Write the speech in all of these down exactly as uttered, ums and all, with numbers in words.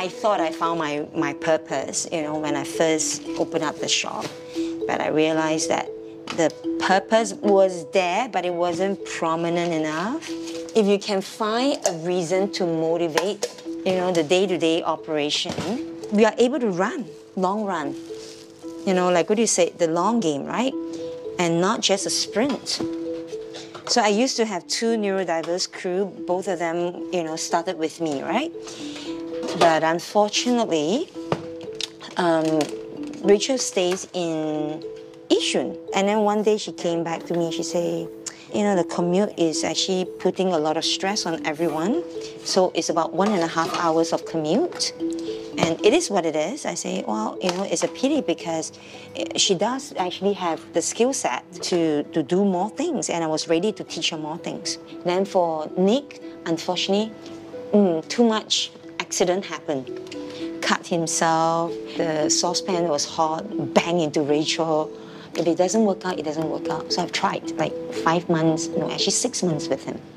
I thought I found my, my purpose, you know, when I first opened up the shop. But I realized that the purpose was there, but it wasn't prominent enough. If you can find a reason to motivate, you know, the day-to-day operation, we are able to run, long run. You know, like what you say, the long game, right? And not just a sprint. So I used to have two neurodiverse crew, both of them, you know, started with me, right? But unfortunately, um, Rachel stays in Yishun. And then one day she came back to me, she said, you know, the commute is actually putting a lot of stress on everyone. So it's about one and a half hours of commute. And it is what it is. I say, well, you know, it's a pity because she does actually have the skill set to, to do more things, and I was ready to teach her more things. Then for Nick, unfortunately, mm, too much accident happened. Cut himself, the saucepan was hot, bang into Rachel. If it doesn't work out, it doesn't work out. So I've tried like five months, no, actually six months with him.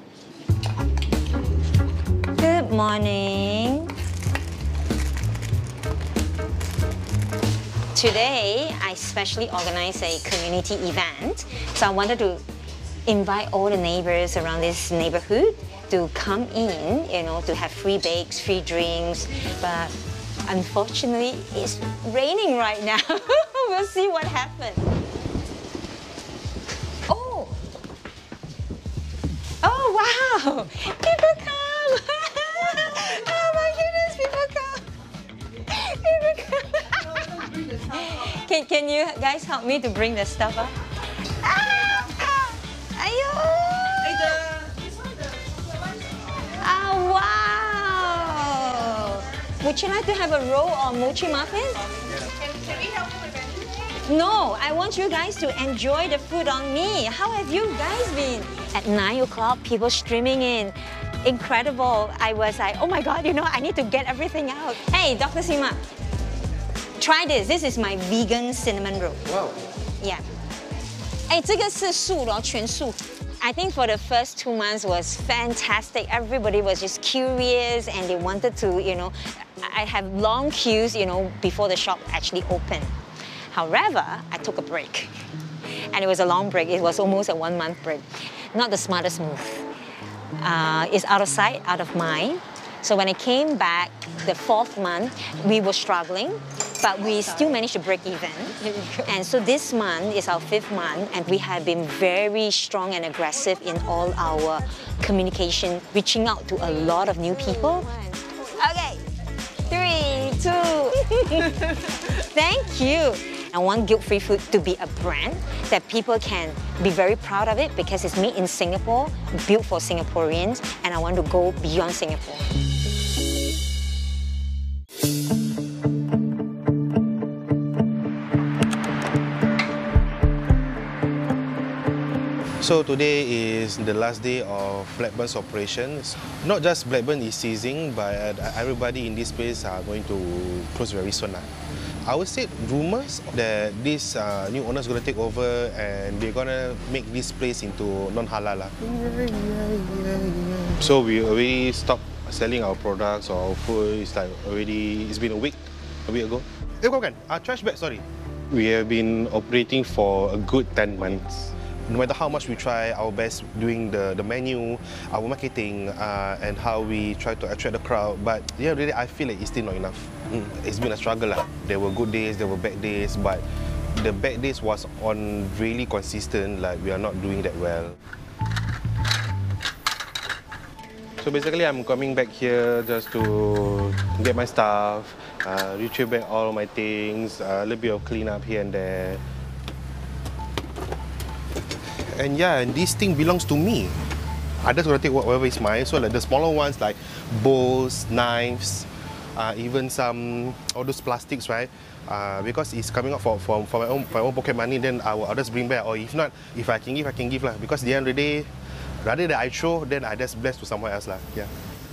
Good morning. Today, I specially organized a community event. So I wanted to invite all the neighbors around this neighborhood to come in, you know, to have free bakes, free drinks. But unfortunately, it's raining right now. We'll see what happens. Oh! Oh, wow! People come! Oh my goodness, people come! People come! Can, can you guys help me to bring the stuff up? Ah! Ah! Ayo! Oh, wow! Would you like to have a roll of mochi muffin? Can, can we help you with that? No, I want you guys to enjoy the food on me. How have you guys been? At nine o'clock, people streaming in. Incredible. I was like, oh my God, you know, I need to get everything out. Hey, Doctor Sima. Try this. This is my vegan cinnamon roll. Wow. Yeah. 哎，这个是素咯，全素。I think for the first two months was fantastic. Everybody was just curious and they wanted to, you know, I have long queues, you know, before the shop actually opened. However, I took a break. And it was a long break. It was almost a one month break. Not the smartest move. Uh, it's out of sight, out of mind. So when I came back the fourth month, we were struggling, but we still managed to break even. And so this month is our fifth month, and we have been very strong and aggressive in all our communication, reaching out to a lot of new people. Okay, three, two. Thank you. I want Guilt-Free Food to be a brand that people can be very proud of it because it's made in Singapore, built for Singaporeans, and I want to go beyond Singapore. So today is the last day of Blackburn's operations. Not just Blackburn is ceasing, but everybody in this place are going to close very soon. I would say rumors that this uh, new owner is going to take over and they're going to make this place into non-halal. So we already stopped selling our products or our food. It's like already, it's been a week, a week ago. Eh, bukan, uh, trash bag, sorry. We have been operating for a good ten months. No matter how much we try our best doing the, the menu, our marketing, uh, and how we try to attract the crowd, but yeah, really, I feel like it's still not enough. Mm. It's been a struggle. Lah. There were good days, there were bad days, but the bad days was on really consistent, like we are not doing that well. So basically, I'm coming back here just to get my stuff, uh, retrieve back all my things, a little bit of cleanup here and there. And yeah, and this thing belongs to me. I just want to take whatever is mine. So like the smaller ones like bowls, knives, uh, even some all those plastics, right? Uh, because it's coming out for, for, for, my own, for my own pocket money, then I will, I'll just bring back. Or if not, if I can give, I can give lah. Because at the end of the day, rather than I throw, then I just bless to someone else lah. Yeah.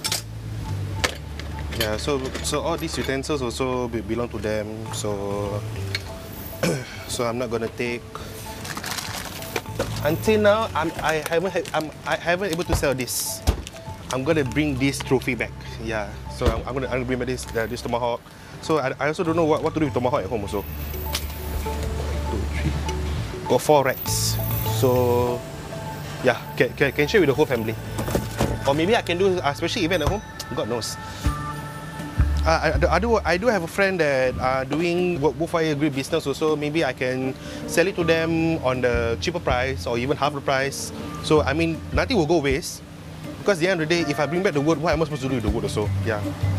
Yeah. So so all these utensils also belong to them. So so I'm not gonna take. Until now, I'm, I haven't I'm, I haven't able to sell this. I'm gonna bring this trophy back. Yeah, so I'm, I'm, gonna, I'm gonna bring back this uh, this tomahawk. So I, I also don't know what, what to do with tomahawk at home also. One, two, three. Got four racks. So yeah, can, can, can share with the whole family. Or maybe I can do a special event at home. God knows. Uh, I, I do I do have a friend that are doing wood-fire grill business also. Maybe I can sell it to them on the cheaper price or even half the price. So I mean, nothing will go waste. Because at the end of the day, if I bring back the wood, what am I supposed to do with the wood also? Yeah.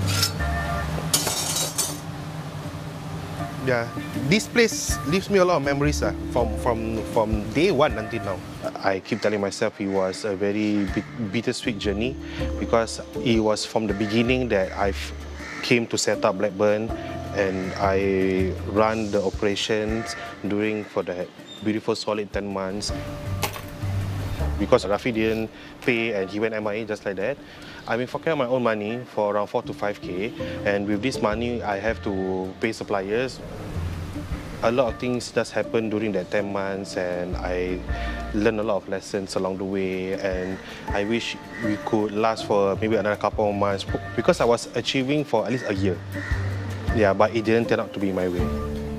Yeah. This place leaves me a lot of memories uh, from, from, from day one until now. I keep telling myself it was a very bittersweet journey because it was from the beginning that I've came to set up Blackburn and I run the operations during for that beautiful solid ten months. Because Rafi didn't pay and he went M I A just like that, I've been forking out my own money for around four to five K, and with this money I have to pay suppliers. A lot of things just happened during that ten months and I learned a lot of lessons along the way, and I wish we could last for maybe another couple of months because I was achieving for at least a year. Yeah, but it didn't turn out to be my way.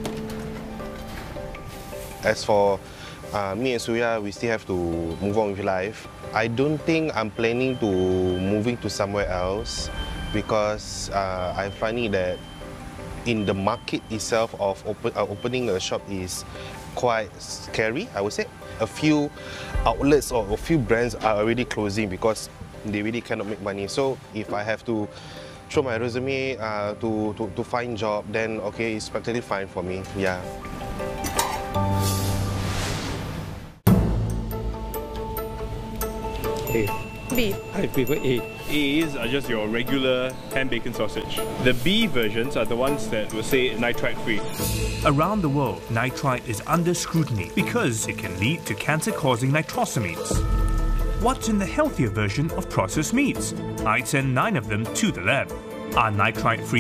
As for uh, me and Suria, we still have to move on with life. I don't think I'm planning to moving to somewhere else because uh, I'm finding that in the market itself of open, uh, opening a shop is quite scary, I would say. A few outlets or a few brands are already closing because they really cannot make money. So if I have to throw my resume uh, to, to, to find job, then okay, it's practically fine for me, yeah. A. B. I prefer A. A's are just your regular ham bacon sausage. The B versions are the ones that will say nitrite free. Around the world, nitrite is under scrutiny because it can lead to cancer-causing nitrosamines. What's in the healthier version of processed meats? I'd send nine of them to the lab. Are nitrite-free